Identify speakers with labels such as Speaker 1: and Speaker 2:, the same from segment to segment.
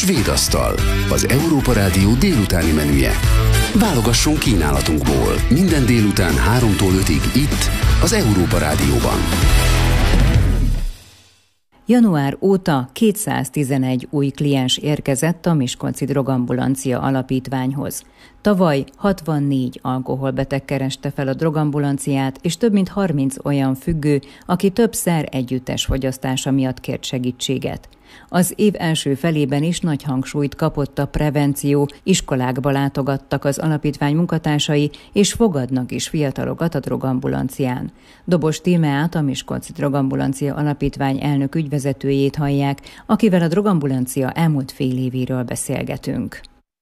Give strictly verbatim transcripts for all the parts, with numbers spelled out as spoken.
Speaker 1: Svédasztal, az Európa Rádió délutáni menüje. Válogasson kínálatunkból minden délután háromtól ötig itt, az Európa Rádióban.
Speaker 2: Január óta kétszáztizenegy új kliens érkezett a Miskolci Drogambulancia Alapítványhoz. Tavaly hatvannégy alkoholbeteg kereste fel a drogambulanciát, és több mint harminc olyan függő, aki többszer együttes fogyasztása miatt kért segítséget. Az év első felében is nagy hangsúlyt kapott a prevenció, iskolákba látogattak az alapítvány munkatársai, és fogadnak is fiatalokat a drogambulancián. Dobos Tímeát, a Miskolci Drogambulancia Alapítvány elnök ügyvezetőjét hallják, akivel a drogambulancia elmúlt fél évéről beszélgetünk.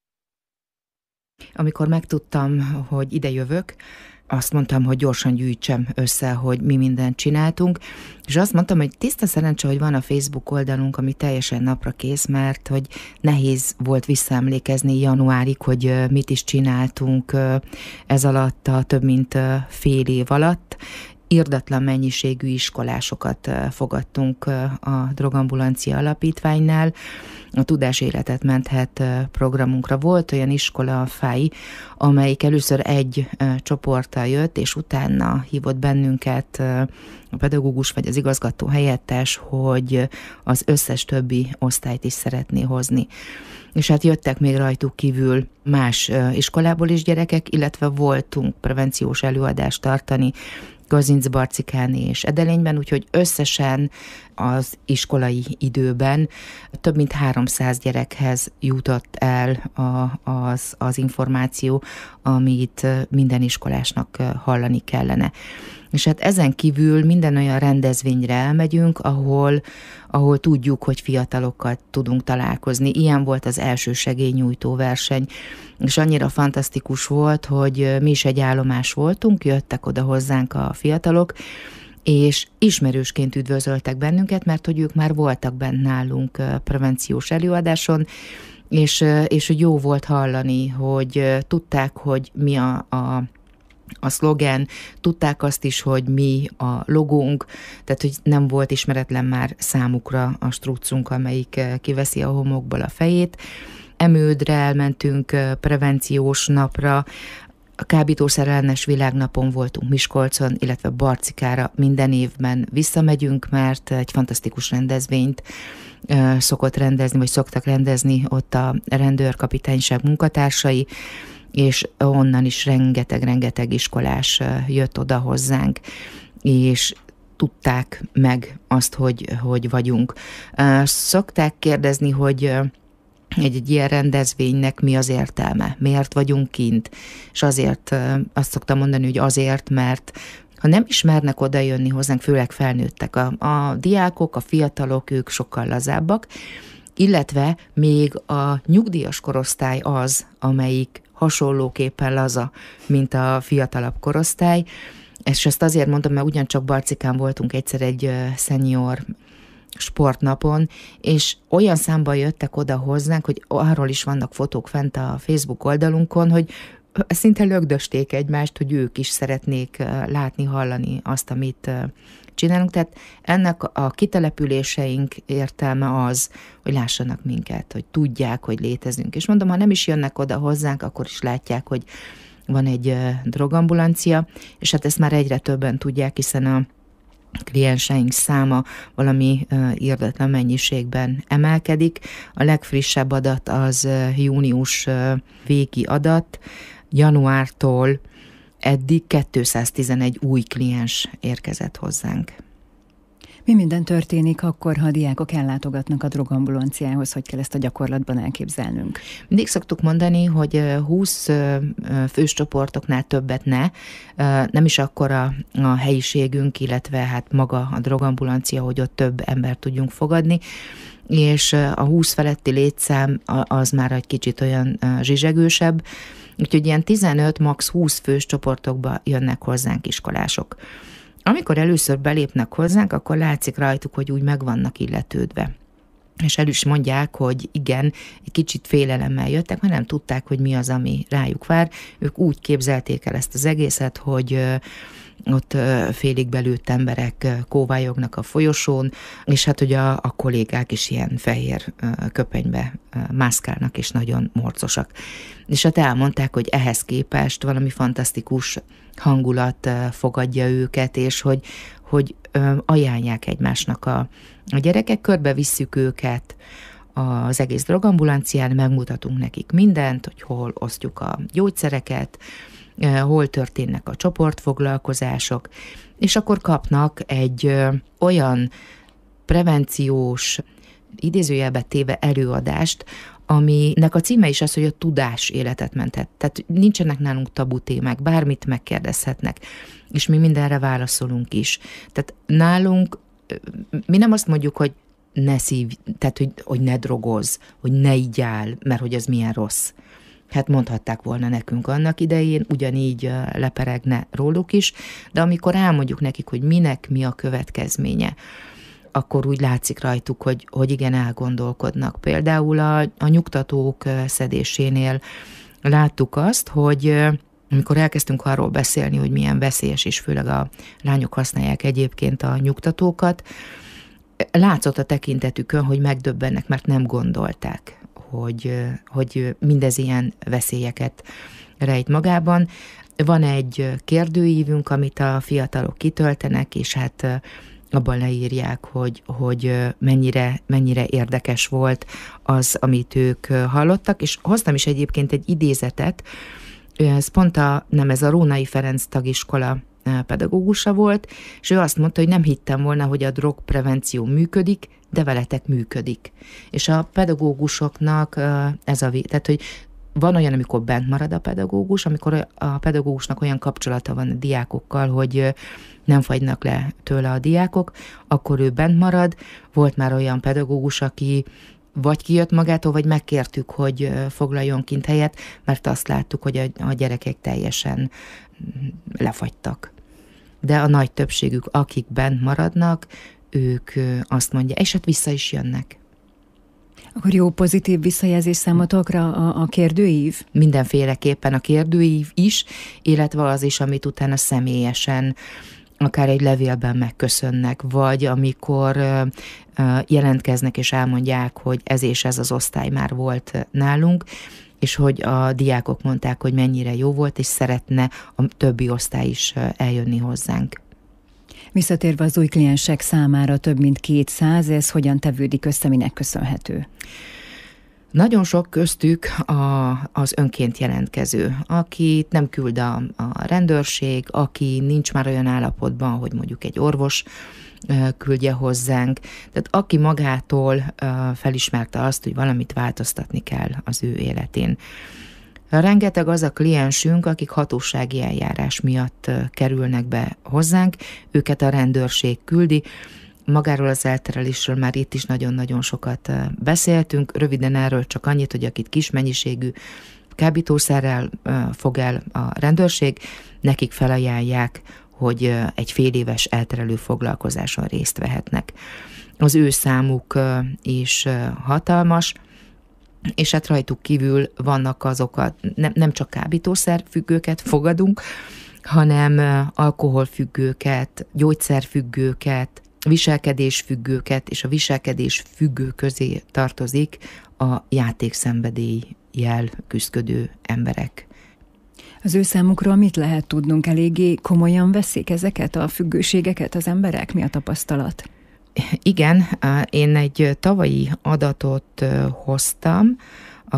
Speaker 3: Amikor megtudtam, hogy ide jövök, azt mondtam, hogy gyorsan gyűjtsem össze, hogy mi mindent csináltunk, és azt mondtam, hogy tiszta szerencse, hogy van a Facebook oldalunk, ami teljesen napra kész, mert hogy nehéz volt visszaemlékezni januárig, hogy mit is csináltunk ez alatt, a több mint fél év alatt. Irdatlan mennyiségű iskolásokat fogadtunk a Drogambulancia Alapítványnál. A Tudás életet menthet programunkra volt olyan iskola, a Fáj, amelyik először egy csoporttal jött, és utána hívott bennünket a pedagógus vagy az igazgató helyettes, hogy az összes többi osztályt is szeretné hozni. És hát jöttek még rajtuk kívül más iskolából is gyerekek, illetve voltunk prevenciós előadást tartani Kazincbarcikán és Edelényben, úgyhogy összesen az iskolai időben több mint háromszáz gyerekhez jutott el a, az, az információ, amit minden iskolásnak hallani kellene. És hát ezen kívül minden olyan rendezvényre elmegyünk, ahol, ahol tudjuk, hogy fiatalokkal tudunk találkozni. Ilyen volt az első segélynyújtó verseny, és annyira fantasztikus volt, hogy mi is egy állomás voltunk, jöttek oda hozzánk a fiatalok, és ismerősként üdvözöltek bennünket, mert hogy ők már voltak bent nálunk prevenciós előadáson, és, és jó volt hallani, hogy tudták, hogy mi a, a a szlogen, tudták azt is, hogy mi a logónk, tehát hogy nem volt ismeretlen már számukra a struccunk, amelyik kiveszi a homokból a fejét. Emődre elmentünk prevenciós napra, a kábítószerellenes világnapon voltunk Miskolcon, illetve Barcikára minden évben visszamegyünk, mert egy fantasztikus rendezvényt szokott rendezni, vagy szoktak rendezni ott a rendőrkapitányság munkatársai, és onnan is rengeteg-rengeteg iskolás jött oda hozzánk, és tudták meg azt, hogy, hogy vagyunk. Szokták kérdezni, hogy egy, egy ilyen rendezvénynek mi az értelme, miért vagyunk kint, és azért azt szoktam mondani, hogy azért, mert ha nem ismernek oda jönni hozzánk, főleg felnőttek, a, a diákok, a fiatalok, ők sokkal lazábbak, illetve még a nyugdíjas korosztály az, amelyik hasonlóképpen laza, mint a fiatalabb korosztály. És ezt azért mondom, mert ugyancsak Barcikán voltunk egyszer egy senior sportnapon, és olyan számban jöttek oda hozzánk, hogy arról is vannak fotók fent a Facebook oldalunkon, hogy szinte lögdösték egymást, hogy ők is szeretnék látni, hallani azt, amit csinálunk. Tehát ennek a kitelepüléseink értelme az, hogy lássanak minket, hogy tudják, hogy létezünk. És mondom, ha nem is jönnek oda hozzánk, akkor is látják, hogy van egy drogambulancia, és hát ezt már egyre többen tudják, hiszen a klienseink száma valami irdatlan mennyiségben emelkedik. A legfrissebb adat az június végi adat, januártól eddig kétszáztizenegy új kliens érkezett hozzánk.
Speaker 2: Mi minden történik akkor, ha a diákok ellátogatnak a drogambulanciához, hogy kell ezt a gyakorlatban elképzelnünk?
Speaker 3: Mindig szoktuk mondani, hogy húsz fős csoportoknál többet ne, nem is akkora a helyiségünk, illetve hát maga a drogambulancia, hogy ott több embert tudjunk fogadni, és a húsz feletti létszám az már egy kicsit olyan zsizsegősebb, úgyhogy ilyen tizenöt, max. húsz fős csoportokba jönnek hozzánk iskolások. Amikor először belépnek hozzánk, akkor látszik rajtuk, hogy úgy meg vannak illetődve. és el is mondják, hogy igen, egy kicsit félelemmel jöttek, mert nem tudták, hogy mi az, ami rájuk vár. Ők úgy képzelték el ezt az egészet, hogy ott félig belőtt emberek kóvályognak a folyosón, és hát ugye a, a kollégák is ilyen fehér köpenybe mászkálnak, és nagyon morcosak. És hát elmondták, hogy ehhez képest valami fantasztikus hangulat fogadja őket, és hogy, hogy ajánlják egymásnak a, a gyerekek, körbe visszük őket az egész drogambulancián, megmutatunk nekik mindent, hogy hol osztjuk a gyógyszereket, hol történnek a csoportfoglalkozások, és akkor kapnak egy ö, olyan prevenciós, idézőjelbe téve előadást, aminek a címe is az, hogy a tudás életet menthet. Tehát nincsenek nálunk tabu témák, bármit megkérdezhetnek, és mi mindenre válaszolunk is. Tehát nálunk mi nem azt mondjuk, hogy ne szívj, tehát hogy, hogy ne drogozz, hogy ne igyál, mert hogy az milyen rossz. Hát mondhatták volna nekünk annak idején, ugyanígy leperegne róluk is, de amikor elmondjuk nekik, hogy minek mi a következménye, akkor úgy látszik rajtuk, hogy, hogy igen, elgondolkodnak. Például a, a nyugtatók szedésénél láttuk azt, hogy amikor elkezdtünk arról beszélni, hogy milyen veszélyes, és főleg a lányok használják egyébként a nyugtatókat, látszott a tekintetükön, hogy megdöbbennek, mert nem gondolták, hogy, hogy mindez ilyen veszélyeket rejt magában. Van egy kérdőívünk, amit a fiatalok kitöltenek, és hát abban leírják, hogy, hogy mennyire, mennyire érdekes volt az, amit ők hallottak, és hoztam is egyébként egy idézetet, ez pont a, nem ez a Rónai Ferenc tagiskola pedagógusa volt, és ő azt mondta, hogy nem hittem volna, hogy a drogprevenció működik, de veletek működik. És a pedagógusoknak ez a, tehát hogy van olyan, amikor bent marad a pedagógus, amikor a pedagógusnak olyan kapcsolata van a diákokkal, hogy nem fagynak le tőle a diákok, akkor ő bent marad. Volt már olyan pedagógus, aki vagy kijött magától, vagy megkértük, hogy foglaljon kint helyet, mert azt láttuk, hogy a, a gyerekek teljesen lefagytak. De a nagy többségük, akik bent maradnak, ők azt mondják, és hát vissza is jönnek.
Speaker 2: Akkor jó pozitív visszajelzés számotokra a, a kérdőív?
Speaker 3: Mindenféleképpen a kérdőív is, illetve az is, amit utána személyesen akár egy levélben megköszönnek, vagy amikor uh, jelentkeznek és elmondják, hogy ez és ez az osztály már volt nálunk, és hogy a diákok mondták, hogy mennyire jó volt, és szeretne a többi osztály is eljönni hozzánk.
Speaker 2: Visszatérve az új kliensek számára több mint kétszáz, ez hogyan tevődik össze, minek köszönhető?
Speaker 3: Nagyon sok köztük a, az önként jelentkező, akit nem küld a, a rendőrség, aki nincs már olyan állapotban, hogy mondjuk egy orvos küldje hozzánk. Tehát aki magától felismerte azt, hogy valamit változtatni kell az ő életén. Rengeteg az a kliensünk, akik hatósági eljárás miatt kerülnek be hozzánk, őket a rendőrség küldi. Magáról az elterelésről már itt is nagyon-nagyon sokat beszéltünk, röviden erről csak annyit, hogy akit kis mennyiségű kábítószerrel fog el a rendőrség, nekik felajánlják, hogy egy fél éves elterelő foglalkozáson részt vehetnek. Az ő számuk is hatalmas, és hát rajtuk kívül vannak azok a, nem, nem csak kábítószerfüggőket fogadunk, hanem alkoholfüggőket, gyógyszerfüggőket, viselkedésfüggőket, és a viselkedésfüggő közé tartozik a játékszenvedéllyel küszködő emberek.
Speaker 2: Az ő számukról mit lehet tudnunk? Eléggé komolyan veszik ezeket a függőségeket az emberek? Mi a tapasztalat?
Speaker 3: Igen, én egy tavalyi adatot hoztam, a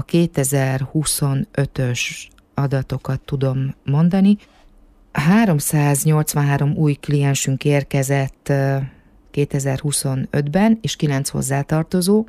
Speaker 3: kétezer-huszonötös adatokat tudom mondani. háromszáznyolcvanhárom új kliensünk érkezett kétezer-huszonötben, és kilenc hozzátartozó.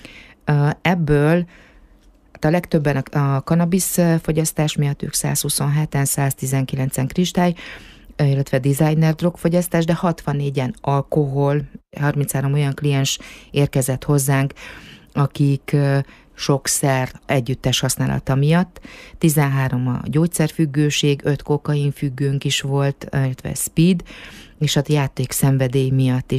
Speaker 3: Ebből a legtöbben a kannabisz fogyasztás miatt, ők százhuszonheten, száztizenkilencen kristály, illetve designer drogfogyasztás, de hatvannégyen alkohol, harminchárom olyan kliens érkezett hozzánk, akik sok szer együttes használata miatt, tizenhárom a gyógyszerfüggőség, öt kokainfüggőnk is volt, illetve speed, és a játék szenvedély miatt is